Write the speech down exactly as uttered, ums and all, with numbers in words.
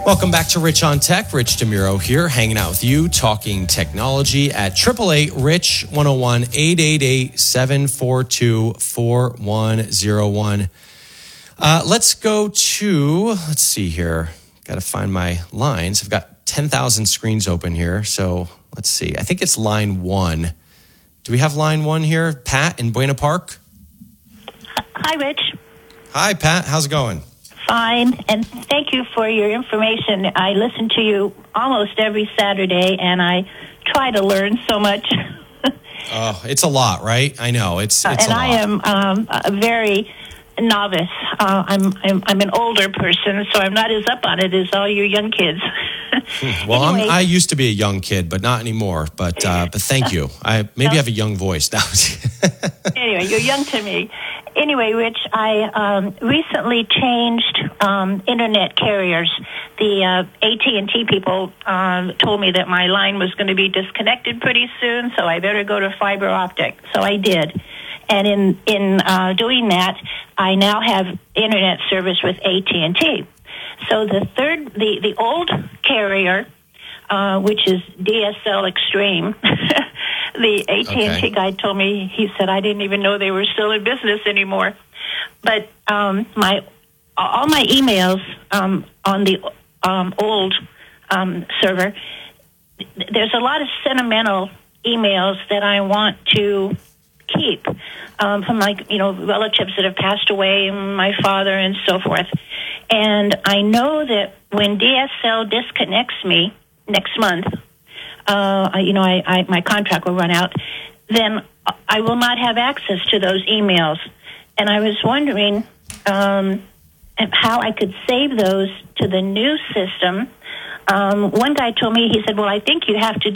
Welcome back to Rich on Tech. Rich DeMuro here, hanging out with you, talking technology at eight eight eight, RICH one oh one, eight eight eight, seven four two, four one zero one. Uh, let's go to, let's see here. Got to find my lines. I've got ten thousand screens open here. So let's see. I think it's line one. Do we have line one here? Pat in Buena Park? Hi, Rich. Hi, Pat. How's it going? Fine, and thank you for your information. I listen to you almost every Saturday, and I try to learn so much. Oh, it's a lot, right? I know. It's, it's and a lot. I am um, a very novice. Uh, I'm, I'm I'm an older person, so I'm not as up on it as all you young kids. Well, anyway, I'm, I used to be a young kid, but not anymore. But uh, but thank you. I maybe no. have a young voice now. Anyway, you're young to me. Anyway, Rich, I um, recently changed um, internet carriers. The uh, A T and T people um, told me that my line was going to be disconnected pretty soon, so I better go to fiber optic. So I did. And in in uh, doing that, I now have internet service with A T and T. So the third, the, the old carrier, uh, which is D S L Extreme, the A T and T Okay. guy told me, he said, I didn't even know they were still in business anymore. But um, my all my emails um, on the um, old um, server, there's a lot of sentimental emails that I want to keep um, from my, you know, relatives that have passed away, my father and so forth. And I know that when D S L disconnects me next month, uh, I- you know, I, I, my contract will run out, then I will not have access to those emails. And I was wondering um, how I could save those to the new system. Um, one guy told me, he said, well, I think you have to